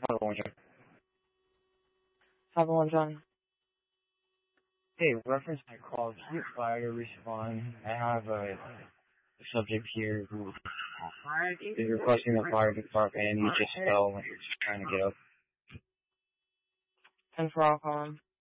Hello, John. 511. Hey, reference my call. Can you fire to respond? I have a subject here who is requesting the fire department and he just fell when he was trying to get up. 10 for all calling.